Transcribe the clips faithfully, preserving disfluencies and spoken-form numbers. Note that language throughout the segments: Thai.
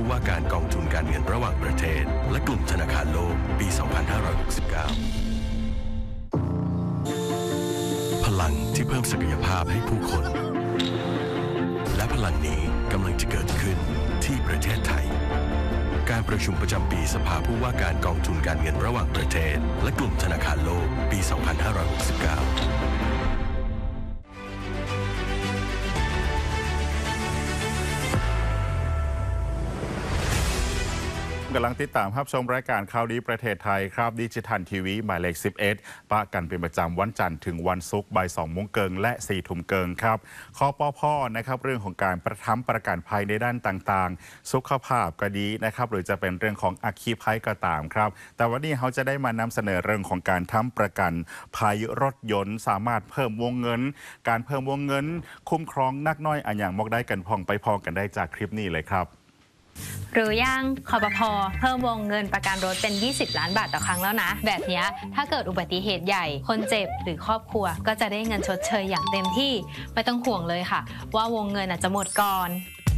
ว่าการกองทุนการเงินระหว่างประเทศและกลุ่มธนาคารโลกปี สองพันห้าร้อยหกสิบเก้า พลังที่เพิ่มศักยภาพให้ผู้คนและพลังนี้กำลังจะเกิดขึ้นที่ประเทศไทยการประชุมประจำปีสภาผู้ว่าการกองทุนการเงินระหว่างประเทศและกลุ่มธนาคารโลกปี สองพันห้าร้อยหกสิบเก้ากำลังติดตามรับชมรายการข่าวดีประเทศไทยครับดิจิทัลทีวีหมายเลขสิบเอ็ดปะกันเป็นประจำวันจันทร์ถึงวันศุกร์บ่ายสองโมงเกิงและสี่ทุ่มเกิงครับข้อปพนะครับเรื่องของการประทับประกันภัยในด้านต่างๆสุขภาพก็ดีนะครับหรือจะเป็นเรื่องของอัคคีภัยก็ตามครับแต่วันนี้เขาจะได้มานำเสนอเรื่องของการทำประกันภัยรถยนต์สามารถเพิ่มวงเงินการเพิ่มวงเงินคุ้มครองนักน้อยอันอย่างมอกได้กันพองไปพอกันได้จากคลิปนี้เลยครับหรือยังคปภ.เพิ่มวงเงินประกันรถเป็นยี่สิบล้านบาทต่อครั้งแล้วนะแบบนี้ถ้าเกิดอุบัติเหตุใหญ่คนเจ็บหรือครอบครัวก็จะได้เงินชดเชยอย่างเต็มที่ไม่ต้องห่วงเลยค่ะว่าวงเงินอาจจะหมดก่อน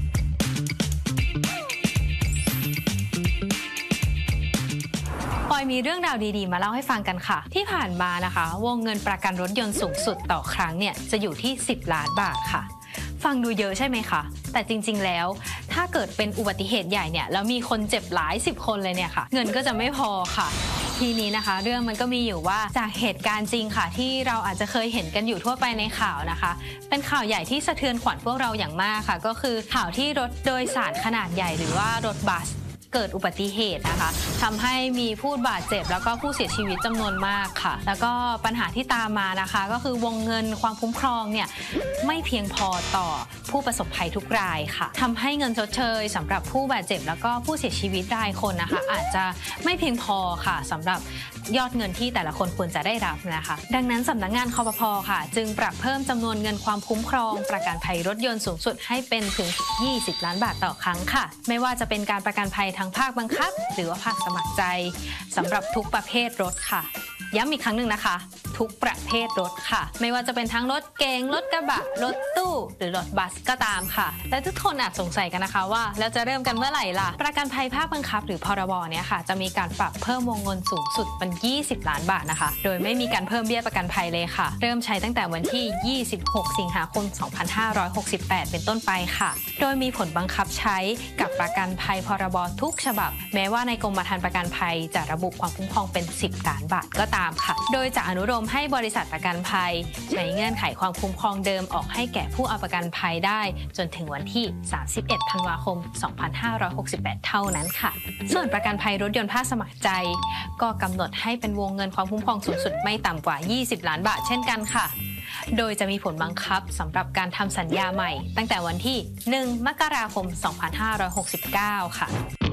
ปอยมีเรื่องราวดีๆมาเล่าให้ฟังกันค่ะที่ผ่านมานะคะวงเงินประกันรถยนต์สูงสุดต่อครั้งเนี่ยจะอยู่ที่สิบล้านบาทค่ะฟังดูเยอะใช่ไหมคะแต่จริงๆแล้วถ้าเกิดเป็นอุบัติเหตุใหญ่เนี่ยแล้วมีคนเจ็บหลายสิบคนเลยเนี่ยค่ะเงินก็จะไม่พอค่ะทีนี้นะคะเรื่องมันก็มีอยู่ว่าจากเหตุการณ์จริงค่ะที่เราอาจจะเคยเห็นกันอยู่ทั่วไปในข่าวนะคะเป็นข่าวใหญ่ที่สะเทือนขวัญพวกเราอย่างมากค่ะก็คือข่าวที่รถโดยสารขนาดใหญ่หรือว่ารถบัสเกิดอุบัติเหตุนะคะทำให้มีผู้บาดเจ็บแล้วก็ผู้เสียชีวิตจำนวนมากค่ะแล้วก็ปัญหาที่ตามมานะคะก็คือวงเงินความคุ้มครองเนี่ยไม่เพียงพอต่อผู้ประสบภัยทุกรายค่ะทำให้เงินชดเชยสำหรับผู้บาดเจ็บแล้วก็ผู้เสียชีวิตรายคนนะคะอาจจะไม่เพียงพอค่ะสำหรับยอดเงินที่แต่ละคนควรจะได้รับนะคะดังนั้นสำนักงานคปภ.ค่ะจึงปรับเพิ่มจำนวนเงินความคุ้มครองประกันภัยรถยนต์สูงสุดให้เป็นถึงยี่สิบล้านบาทต่อครั้งค่ะไม่ว่าจะเป็นการประกันภัยทางภาคบังคับหรือว่าภาคสมัครใจสำหรับทุกประเภทรถค่ะย้ำอีกครั้งหนึ่งนะคะทุกประเภทรถค่ะไม่ว่าจะเป็นทั้งรถเก๋งรถกระบะรถตู้หรือรถบัสก็ตามค่ะและทุกคนอาจสงสัยกันนะคะว่าแล้วจะเริ่มกันเมื่อไหร่ล่ะประกันภัยภาคบังคับหรือพรบเนี่ยค่ะจะมีการปรับเพิ่มวงเงินสูงสุดเป็นยี่สิบล้านบาทนะคะโดยไม่มีการเพิ่มเบี้ยประกันภัยเลยค่ะเริ่มใช้ตั้งแต่วันที่ยี่สิบหกสิงหาคมสองพันห้าร้อยหกสิบแปดเป็นต้นไปค่ะโดยมีผลบังคับใช้กับประกันภัยพรบทุกฉบับแม้ว่าในกรมธรรม์ประกันภัยจะระบุความคุ้มครองเป็นสิบล้านบาทก็ตามค่ะโดยจะอนุโลมให้บริษัทประกันภัยใช้เงื่อนไขความคุ้มครองเดิมออกให้แก่ผู้เอาประกันภัยได้จนถึงวันที่สามสิบเอ็ดธันวาคมสองพันห้าร้อยหกสิบแปดเท่านั้นค่ะส่วนประกันภัยรถยนต์ภาคสมัครใจก็กำหนดให้เป็นวงเงินความคุ้มครองสูงสุดไม่ต่ำกว่ายี่สิบล้านบาทเช่นกันค่ะโดยจะมีผลบังคับสำหรับการทำสัญญาใหม่ตั้งแต่วันที่หนึ่งมกราคมสองพันห้าร้อยหกสิบเก้าค่ะ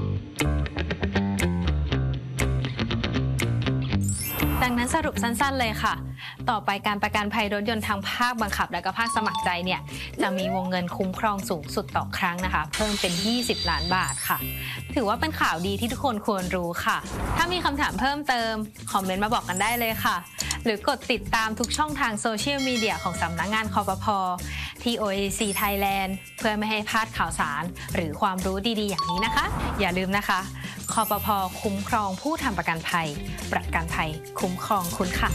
ดังนั้นสรุปสั้นๆเลยค่ะต่อไปการประกันภัยรถยนต์ทางภาคบังคับและก็ภาคสมัครใจเนี่ยจะมีวงเงินคุ้มครองสูงสุดต่อครั้งนะคะเพิ่มเป็นยี่สิบล้านบาทค่ะถือว่าเป็นข่าวดีที่ทุกคนควรรู้ค่ะถ้ามีคำถามเพิ่มเติมคอมเมนต์มาบอกกันได้เลยค่ะหรือกดติดตามทุกช่องทางโซเชียลมีเดียของสำนักงานคปภ.ที่ โอ เอ ซี Thailand เพื่อไม่ให้พลาดข่าวสารหรือความรู้ดีๆอย่างนี้นะคะอย่าลืมนะคะคปภ.คุ้มครองผู้ทำประกันภัยประกันภัยคุ้มครองคุณค่ะ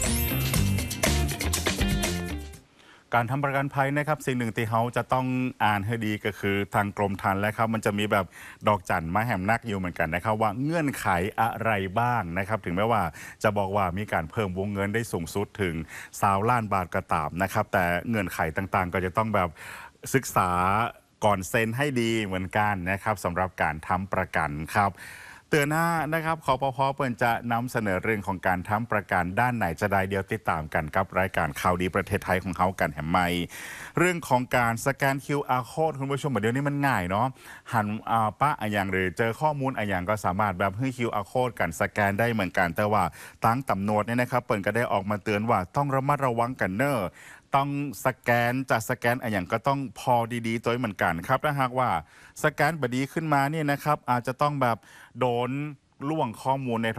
การทำประกันภัยนะครับสิ่งหนึ่งที่เขาจะต้องอ่านให้ดีก็คือทางกรมธรรม์แล้วครับมันจะมีแบบดอกจันมาแหมนักอยู่เหมือนกันนะครับว่าเงื่อนไขอะไรบ้างนะครับถึงแม้ว่าจะบอกว่ามีการเพิ่มวงเงินได้สูงสุดถึงสาวล้านบาทก็ตามนะครับแต่เงื่อนไขต่างๆก็จะต้องแบบศึกษาก่อนเซ็นให้ดีเหมือนกันนะครับสำหรับการทำประกันครับเตือนหน้านะครับคปภ.เปิ่นจะนำเสนอเรื่องของการทำประกันด้านไหนจะได้เดียวติดตามกันกับรายการข่าวดีประเทศไทยของเขากันแหมไม่เรื่องของการสแกน คิว อาร์ Code คุณผู้ชมเดี๋ยวนี้มันง่ายเนาะหันป้าอะอย่างหรือเจอข้อมูลอะอย่างก็สามารถแบบให้ คิว อาร์ Code กันสแกนได้เหมือนกันแต่ว่าตั้งตำรวจเนี่ยนะครับเปิ่นก็ได้ออกมาเตือนว่าต้องระมัดระวังกันเนอะต้องสแกนจะสแกนอะอย่างก็ต้องพอดีๆตัวเหมือนกันครับถ้าหากว่าสแกนบดีขึ้นมาเนี่ยนะครับอาจจะต้องแบบโดนล่วงข้อมูลใน